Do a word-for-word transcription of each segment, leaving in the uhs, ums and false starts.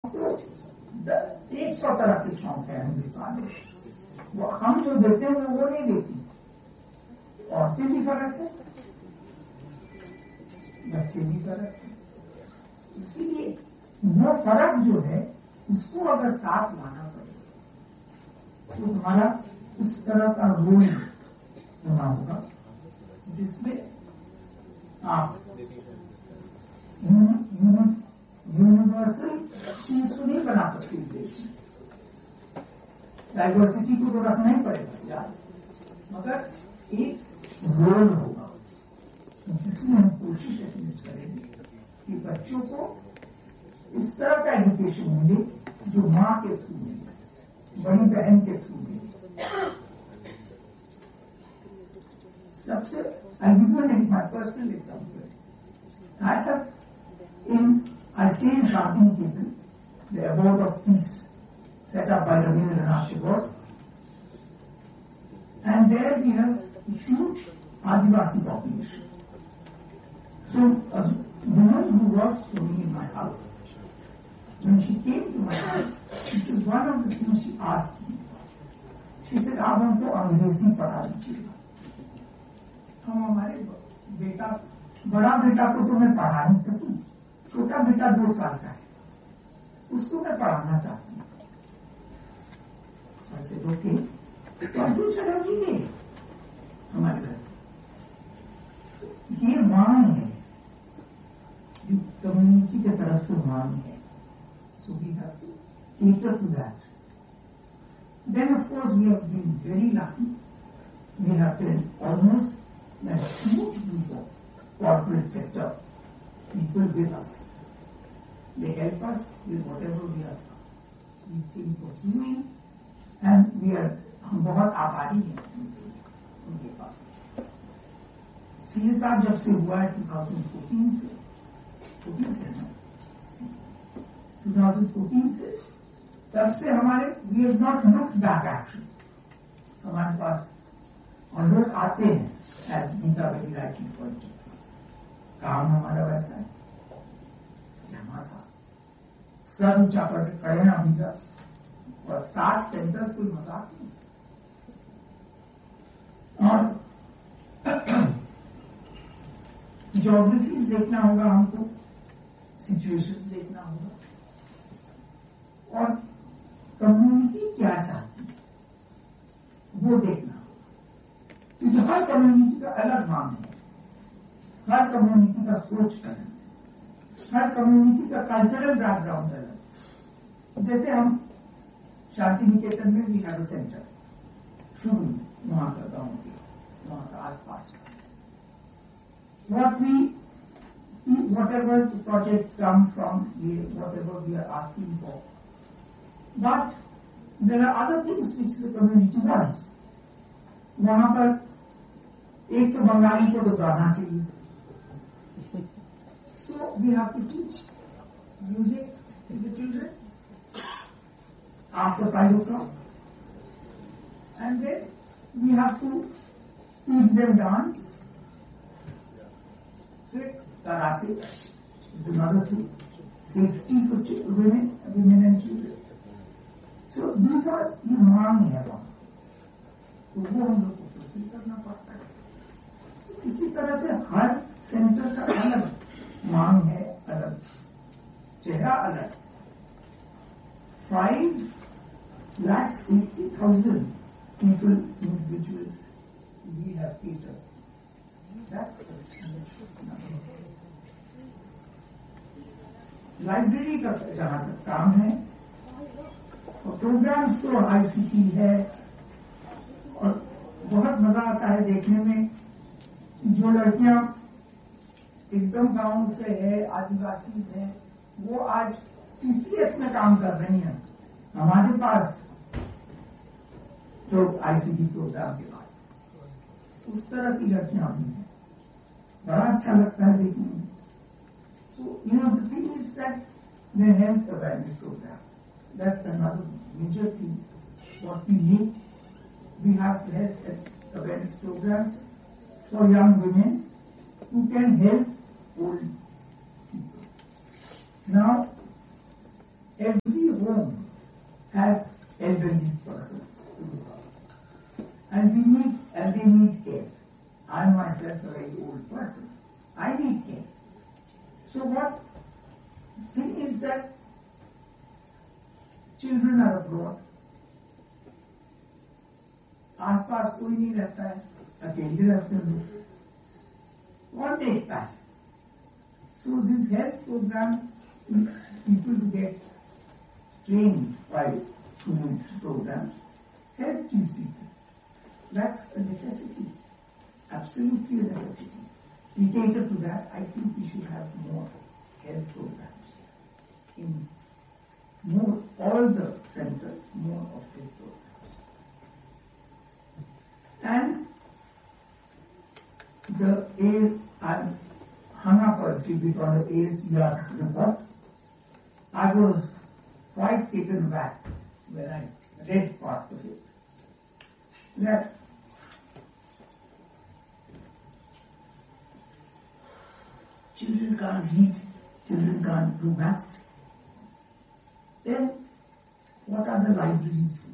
तो एक सौ तरह के शौक है हिंदुस्तान में, वो हम जो देते हैं वो नहीं देती। औरतें भी फर्क है, बच्चे भी फर्क है। इसीलिए वो फर्क जो है उसको अगर साथ लाना पड़ेगा तो हमारा उस तरह का रोल होना होगा जिसमें आप यूनिवर्सल चीज तो नहीं बना सकते इस देश में, डाइवर्सिटी को तो रखना ही पड़ेगा यार, मगर एक रोल होगा जिसमें हम कोशिश एटलीस्ट करेंगे कि बच्चों को इस तरह का एजुकेशन मिले जो माँ के थ्रू मिले, बड़ी बहन के थ्रू मिले। सबसे I give you N my personal example. I have in I stay in Shanti Niketan, the abode of peace set up by Rabindranath Tagore, and there we have a huge Adivasi population. So a woman who works for me in my house, when she came to my house, this is one of the things she asked me. She said, आप हमको अंग्रेजी पढ़ा दीजिएगा। हम हमारे बेटा, बड़ा बेटा को तो मैं पढ़ा नहीं सकी, छोटा बेटा दो साल का है, उसको मैं पढ़ाना चाहती हूँ। ऐसे ओके, तो दूसरा रखिए हमारे घर ये मांग है, जो कम्युनिटी की तरफ से मांग है, so we have to cater to that. Then of course we have been very lucky. We have been almost a huge group of corporate sector people with us. They help us with whatever we are we think of doing. And we are, हम बहुत आभारी हैं उनके पास। CA साहब जब से हुआ है ट्वेंटी फोर्टीन से फोर्टीन से ना ट्वेंटी फोर्टीन से तब से हमारे we have not looked back actually हमारे पास, और लोग आते हैं as Nita very rightly point. काम हमारा वैसा है कि हमारा सर ऊंचा करके खड़े हैं अभी तक, और सात सेंटर्स कोई मजाक नहीं। और ज्योग्राफीज देखना होगा हमको, सिचुएशंस देखना होगा, और कम्युनिटी क्या चाहती है वो देखना होगा, क्योंकि हर कम्युनिटी का अलग मांग है, हर कम्युनिटी का सोच अलग है, हर कम्युनिटी का कल्चरल बैकग्राउंड अलग। जैसे हम शांति निकेतन में भी हैव सेंटर शुरू वहां का गांव के वहां का आसपास what we whatever the projects come from whatever we are asking for, but there are other things which the community wants. वहां पर एक तो बंगाली को तो गाना चाहिए, so we have to teach music to the children after five o'clock, and then we have to teach them dance, fit, karate is another thing, safety for women, women and children. So these are the मांग है वहाँ, तो वो हम लोग को fulfil करना पड़ता है। तो इसी तरह से हर सेंटर का अलग मांग है, अलग चेहरा, अलग। Five lakhs eighty thousand people, individuals we have catered. That's library का जहां तक काम है, और प्रोग्राम्स तो आईसीटी है, और बहुत मजा आता है देखने में जो लड़कियां एकदम गांव से है, आदिवासी है, वो आज टीसीएस में काम कर रही हैं हमारे पास जो आईसीटी प्रोग्राम के बाद। उस तरह की लड़कियां भी हैं, बड़ा अच्छा लगता है देखने में। So, you know, the thing is that the health awareness program, that's another major thing. What we need, we have health awareness programs for young women who can help old people. Now, every home has elderly persons to look after. And we need, and they need care. I myself a very old person. I need care. So what thing is that children are abroad. आस पास कोई नहीं रहता है, अकेले रहते हैं लोग, कौन देखता है? So this health program, people to get trained by these programs, help these people. That's a necessity, absolutely a necessity. We cater to that. I think we should have more health programs in more all the centers, more of health programs. And the A, I'm hung up a little bit on the A C R report. I was quite taken aback when I read part of it. That children can't read, children can't do maths. Then what are the libraries for?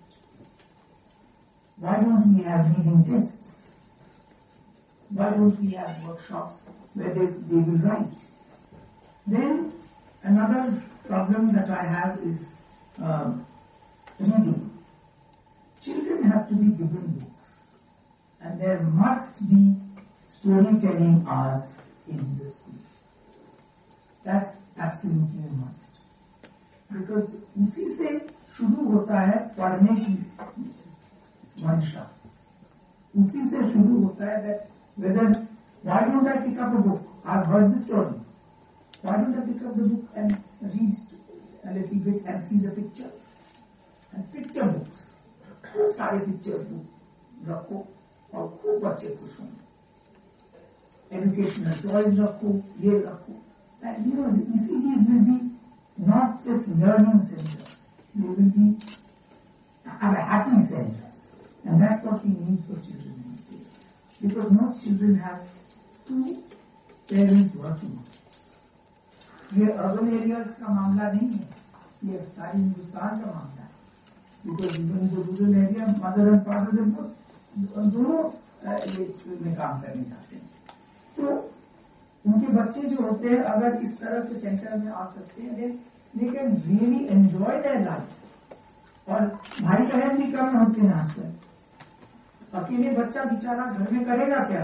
Why don't we have reading tests? Why don't we have workshops where they, they will write? Then another problem that I have is uh, reading. Children have to be given books, and there must be storytelling hours in the schools. That's absolutely a must. Because उसी से शुरू होता है पढ़ने की मंशा. उसी से शुरू होता है that whether, why don't I pick up a book? I've heard the story. Why don't I pick up the book and read a little bit and see the pictures? And picture books. खूब सारे pictures book रखो और खूब बच्चे खुश होंगे. Educational toys रखो, ये रखो. And you know, the E C Ds will be not just learning centers. They will be have a happy centers. And that's what we need for children these days. Because most children have two parents working. ये urban areas का मामला नहीं है. ये सारी हिंदुस्तान का मामला है. Because even the rural area, mother and father, they दोनों में काम करने जाते हैं. तो उनके बच्चे जो होते हैं अगर इस तरह के सेंटर में आ सकते हैं, they can really enjoy their life. और भाई बहन भी कम होते हैं आजकल. अकेले बच्चा बेचारा घर में करेगा क्या?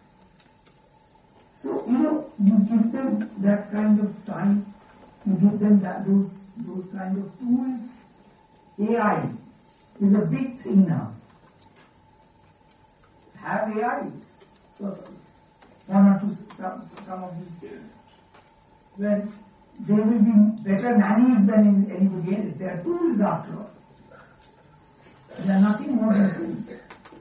So you know, you give them that kind of time, you give them that those those kind of tools. A I is a big thing now. Have A Is for one or two some, some of these things. When they will be better nannies than anybody else. They are tools after all. They are nothing more than tools.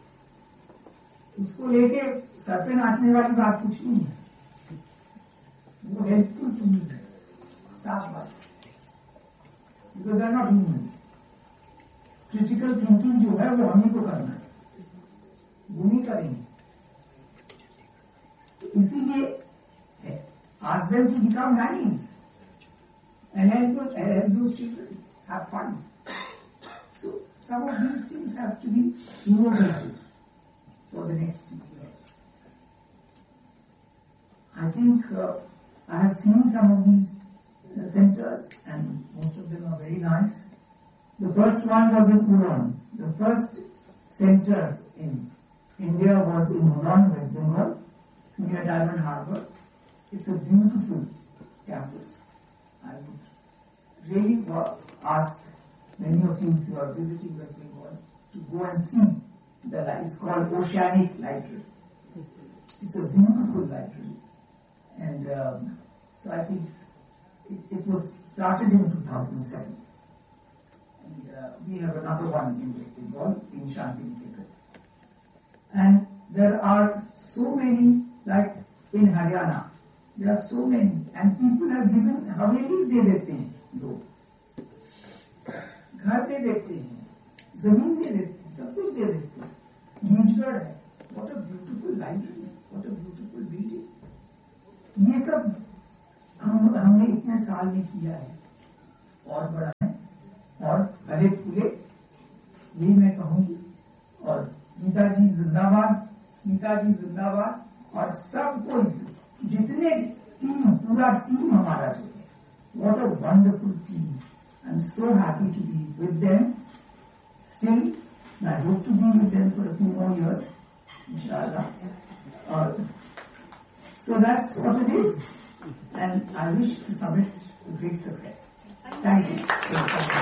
उसको लेके sir पे नाचने वाली बात कुछ नहीं है. वो हेल्पफुल टूल्स है, साफ बात. Because they are not humans. Critical thinking जो है वो हमें को करना है, वो नहीं करेंगे. इसीलिए ask them to become nannies and help those, help those children have fun. So some of these things have to be innovated for the next few years. I think uh, I have seen some of these uh, centers and most of them are very nice. The first one was in Uran. The first center in India was in Uran, West Bengal, near Diamond Harbour. It's a beautiful campus. I would really ask many of you, if you are visiting West Bengal, to go and see the library. It's called Oceanic Library. It's a beautiful library. And um, so I think it, it was started in two thousand seven. And uh, we have another one in West Bengal, in Shantiniketan. And there are so many, like in Haryana, there are so many, and people have given Havelis दे देते हैं लोग, घर दे देते हैं, जमीन दे देते हैं, सब कुछ दे देते हैं. बीजगढ़ है, what a beautiful library, what a beautiful building. ये सब हम हमने इतने साल में किया है और बड़ा है. ललित फूले, यही मैं कहूंगी। और गीता जी जिंदाबाद, स्मिता जी जिंदाबाद, और सब कोई जितने टीम, पूरा टीम हमारा जो है, what a wonderful team. I am so happy to be with them still. I hope to be with them for a few more years इंशाल्लाह। और so that's what it is, and I wish the summit a great success. Thank you.